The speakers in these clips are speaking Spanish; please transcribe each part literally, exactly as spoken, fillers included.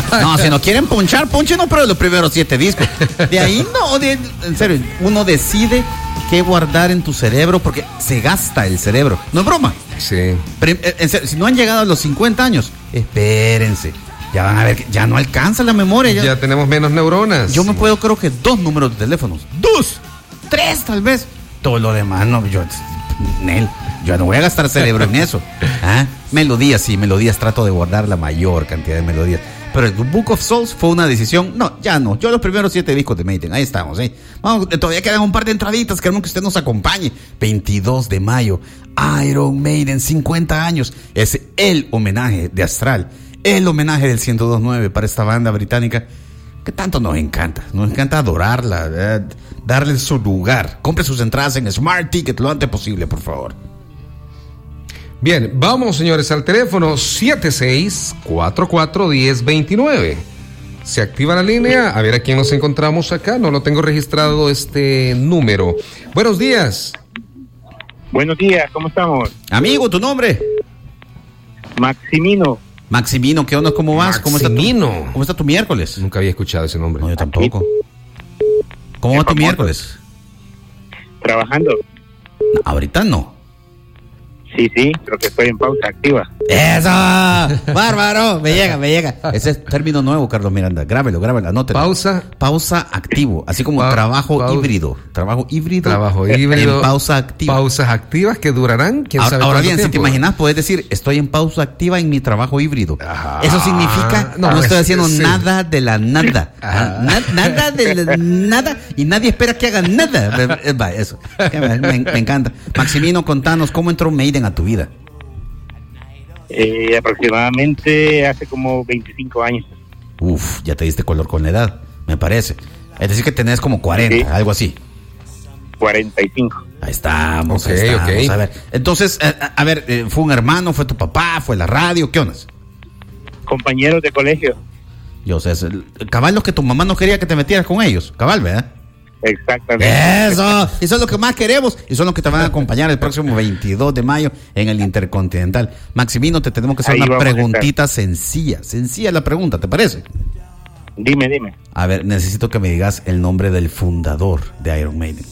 No, si no quieren punchar, punchenos, pero los primeros siete discos. De ahí no, de, en serio, uno decide qué guardar en tu cerebro porque se gasta el cerebro. No es broma. Sí. Pero, en serio, si no han llegado a los cincuenta años, espérense. Ya van a ver que ya no alcanza la memoria. Ya, ya tenemos menos neuronas. Yo me puedo, creo que dos números de teléfonos. Dos. Tres, tal vez. Todo lo demás, no, yo, Nel, yo no voy a gastar cerebro en eso. ¿Ah? Melodías, sí, melodías, trato de guardar la mayor cantidad de melodías. Pero el Book of Souls fue una decisión. No, ya no. Yo los primeros siete discos de Maiden, ahí estamos, ¿eh? Vamos, todavía quedan un par de entraditas. Queremos que usted nos acompañe. veintidós de mayo, Iron Maiden, cincuenta años. Es el homenaje de Astral. El homenaje del ciento dos punto nueve para esta banda británica que tanto nos encanta. Nos encanta adorarla, ¿verdad? Darle su lugar. Compre sus entradas en Smart Ticket lo antes posible, por favor. Bien, vamos, señores, al teléfono siete seis cuatro cuatro, uno cero dos nueve. Se activa la línea. A ver a quién nos encontramos acá. No lo tengo registrado este número. Buenos días. Buenos días, ¿cómo estamos? Amigo, ¿tu nombre? Maximino. Maximino, ¿qué onda? ¿Cómo vas? ¿Cómo está tu, ¿Cómo está tu miércoles? Nunca había escuchado ese nombre. No, yo tampoco. ¿Cómo va tu miércoles? Trabajando. No, ahorita no. Sí, sí, creo que estoy en pausa activa. ¡Eso! ¡Bárbaro! Me llega, me llega. Ese es término nuevo, Carlos Miranda. Grábelo, grábelo, anótelo. Pausa. Pausa activo, así como Pa- trabajo pausa. híbrido. Trabajo híbrido. Trabajo híbrido. En pausa activa. Pausas activas que durarán, quién Ahora, sabe ahora cuánto bien, si te tiempo. imaginas, puedes decir, estoy en pausa activa en mi trabajo híbrido. Ajá. Eso significa, no, No, no estoy es- haciendo sí. nada de la nada. Ajá. Na- nada de la nada y nadie espera que haga nada. Eh, va, eso. Me, me- me encanta. Maximino, contanos, ¿cómo entró Maiden a tu vida? Eh, aproximadamente hace como veinticinco años. Uf, ya te diste color con la edad, me parece. Es decir, que tenés como cuarenta, Sí. algo así. cuarenta y cinco. Ahí estamos, Ok, ahí estamos. ok. A ver, entonces, eh, a, a ver, eh, ¿fue un hermano, fue tu papá, fue la radio? ¿Qué onda? Compañeros de colegio. Yo sé, es el- cabal lo que tu mamá no quería que te metieras con ellos. Cabal, ¿verdad? Exactamente. Eso, eso es lo que más queremos y son los que te van a acompañar el próximo veintidós de mayo en el Intercontinental. Maximino, te tenemos que hacer Ahí una vamos a preguntita sencilla, sencilla la pregunta, ¿te parece? Dime, dime. A ver, necesito que me digas el nombre del fundador de Iron Maiden.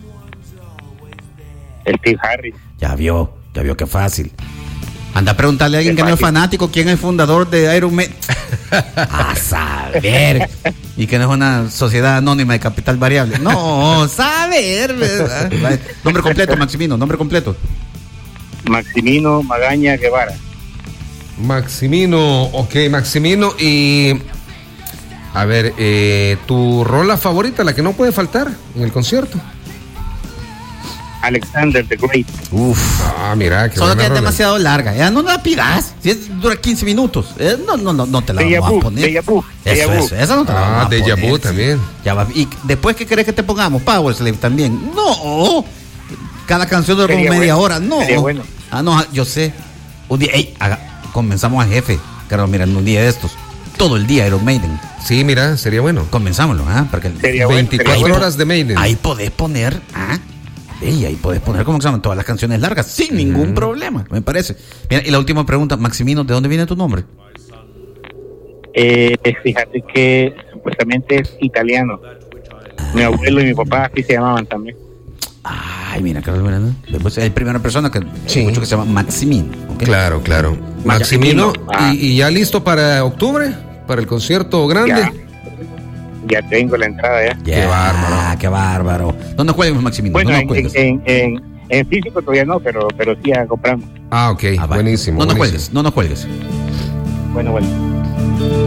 Steve Harris. Ya vio, ya vio qué fácil. Anda a preguntarle a alguien Qué que no es fácil. fanático quién es el fundador de Iron Maiden. A saber. Y que no es una sociedad anónima de capital variable. No, saber. ¿verdad? Vale. Nombre completo, Maximino, nombre completo. Maximino Magaña Guevara. Maximino, ok, Maximino. Y a ver, eh, tu rola favorita, la que no puede faltar en el concierto. Alexander the Great. Uf. Ah, mira, qué Solo buena que es rola. demasiado larga. Ya no la pidas. Si es, dura quince minutos. eh, no, no, no, no te la Déjà vamos vu, a poner. déjà vu, Eso, déjà vu. eso, esa no te la Ah, vamos a Déjà poner. Vu sí. también. Ya va. Y después, ¿qué querés que te pongamos? Power Slave también. No. Cada canción dura como Sería media bueno, hora. No. sería bueno. Ah, no, yo sé. Un día, ey, haga- comenzamos a jefe. Carlos, mira, en un día de estos. Todo el día Iron Maiden. Sí, mira, sería bueno. Comenzámoslo, ¿ah? Para que Sería bueno, veinticuatro sería bueno. horas de Maiden. ahí podés poner, ¿ah? Y ahí podés poner, ¿cómo se llaman? Todas las canciones largas, sin ningún problema, me parece. Mira, y la última pregunta, Maximino, ¿de dónde viene tu nombre? Eh, fíjate que supuestamente es italiano. Mi abuelo y mi papá así se llamaban también. Ay, mira, Carlos Miranda. Después es la primera persona que Sí. escucho que se llama Maximino. ¿ok? Claro, claro. Maximino, Maximino, ah. y, y ya listo para octubre, para el concierto grande. Ya, ya tengo la entrada ya. Ya, Qué bárbaro. Qué bárbaro. ¿Dónde juegas, Maximino? Bueno, ¿Dónde en, cuelgues? en, en, en físico todavía no, pero, pero sí ya compramos. Ah, ok, Ah, vale. buenísimo. No nos buenísimo. cuelgues, no nos cuelgues. Bueno, bueno.